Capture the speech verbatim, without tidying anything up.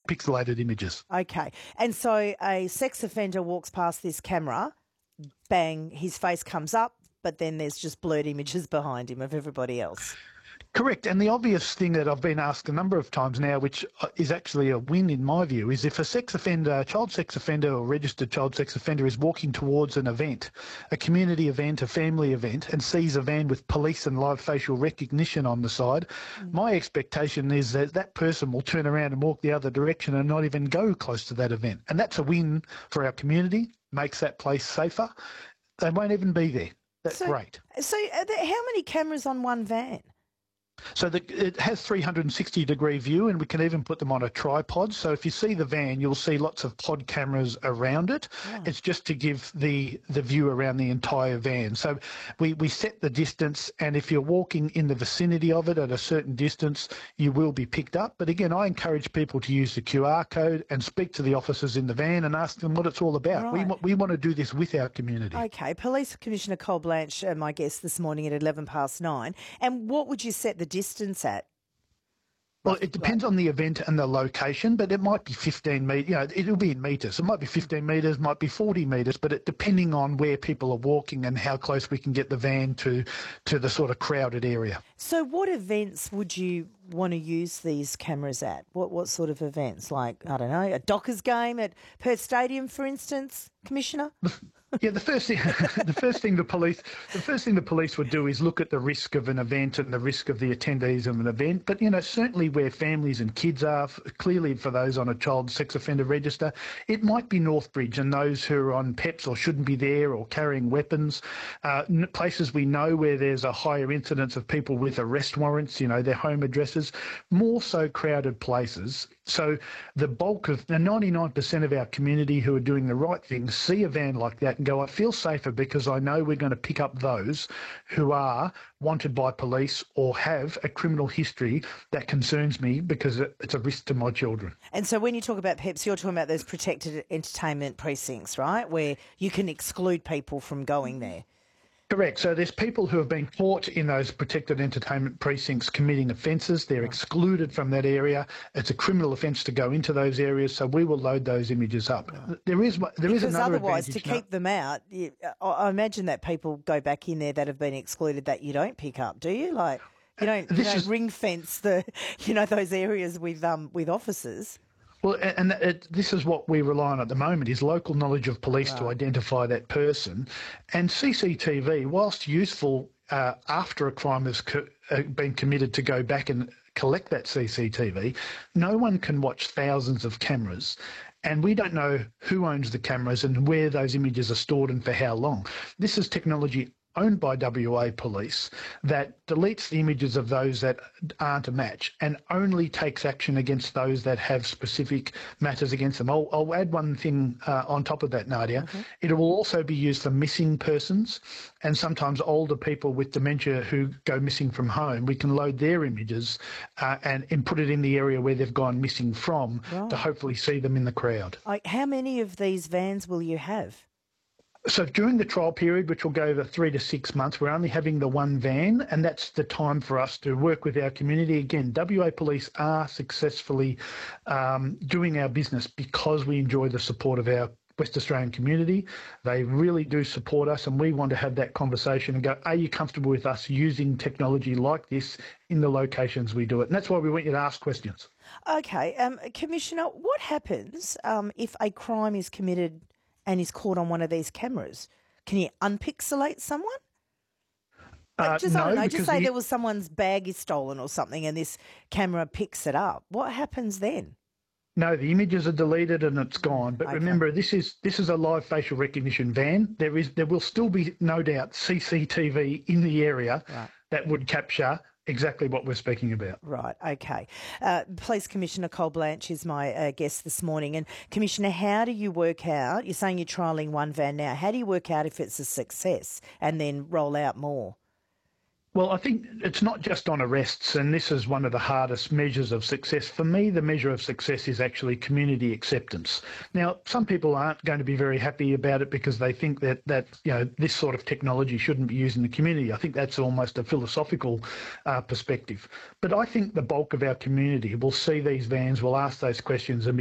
pixelated images. Okay. And so a sex offender walks past this camera, bang, his face comes up, but then there's just blurred images behind him of everybody else. Correct. And the obvious thing that I've been asked a number of times now, which is actually a win in my view, is if a sex offender, a child sex offender or registered child sex offender is walking towards an event, a community event, a family event, and sees a van with police and live facial recognition on the side, mm. my expectation is that that person will turn around and walk the other direction and not even go close to that event. And that's a win for our community, makes that place safer. They won't even be there. That's so, great. So are there, how many cameras on one van? So the, it has three hundred sixty degree view, and we can even put them on a tripod. So if you see the van, you'll see lots of pod cameras around it. Oh. It's just to give the, the view around the entire van. So we, we set the distance, and if you're walking in the vicinity of it at a certain distance, you will be picked up. But again, I encourage people to use the Q R code and speak to the officers in the van and ask them what it's all about. Right. We, we want to do this with our community. Okay. Police Commissioner Cole Blanch, uh, my guest this morning at eleven past nine. And what would you set the distance at? Well, it depends on the event and the location, but it might be fifteen metres, you know, it'll be in metres. It might be fifteen metres, might be forty metres, but it depending on where people are walking and how close we can get the van to, to the sort of crowded area. So what events would you want to use these cameras at? What what sort of events? Like, I don't know, a Dockers game at Perth Stadium, for instance, Commissioner? Yeah, the first thing, the first thing the police, the first thing the police would do is look at the risk of an event and the risk of the attendees of an event. But you know, certainly where families and kids are, clearly for those on a child sex offender register, it might be Northbridge and those who are on P E Ps or shouldn't be there or carrying weapons. Uh, places we know where there's a higher incidence of people with arrest warrants, you know, their home addresses, more so crowded places. So the bulk of the ninety-nine percent of our community who are doing the right thing see a van like that and go, I feel safer because I know we're going to pick up those who are wanted by police or have a criminal history that concerns me because it's a risk to my children. And so when you talk about P E Ps, you're talking about those protected entertainment precincts, right, where you can exclude people from going there? Correct. So there's people who have been caught in those protected entertainment precincts committing offences. They're excluded from that area. It's a criminal offence to go into those areas, so we will load those images up. Right. There is there because is another otherwise, advantage. To keep no? them out, you, I imagine that people go back in there that have been excluded that you don't pick up, do you? Like you don't, you don't is... ring fence the you know those areas with um with officers. Well, and it, this is what we rely on at the moment, is local knowledge of police right. to identify that person. And C C T V, whilst useful uh, after a crime has co- uh, been committed to go back and collect that C C T V, no one can watch thousands of cameras. And we don't know who owns the cameras and where those images are stored and for how long. This is technology owned by W A Police that deletes the images of those that aren't a match and only takes action against those that have specific matters against them. I'll, I'll add one thing uh, on top of that, Nadia. Okay. It will also be used for missing persons and sometimes older people with dementia who go missing from home. We can load their images uh, and, and put it in the area where they've gone missing from right. to hopefully see them in the crowd. Like, how many of these vans will you have? So during the trial period, which will go over three to six months, we're only having the one van, and that's the time for us to work with our community. Again, W A Police are successfully um, doing our business because we enjoy the support of our West Australian community. They really do support us, and we want to have that conversation and go, are you comfortable with us using technology like this in the locations we do it? And that's why we want you to ask questions. Okay. Um, Commissioner, what happens um, if a crime is committed and is caught on one of these cameras? Can you unpixelate someone? Uh, just, no, I don't know, just say the... there was someone's bag is stolen or something and this camera picks it up. What happens then? No, the images are deleted and it's gone. But okay. remember, this is this is a live facial recognition van. There is there will still be, no doubt, C C T V in the area right. that would capture exactly what we're speaking about. Right, okay. Uh, Police Commissioner Cole Blanch is my uh, guest this morning. And Commissioner, how do you work out, you're saying you're trialling one van now, how do you work out if it's a success and then roll out more? Well, I think it's not just on arrests, and this is one of the hardest measures of success. For me, the measure of success is actually community acceptance. Now, some people aren't going to be very happy about it because they think that, that you know, this sort of technology shouldn't be used in the community. I think that's almost a philosophical uh, perspective. But I think the bulk of our community will see these vans, will ask those questions and be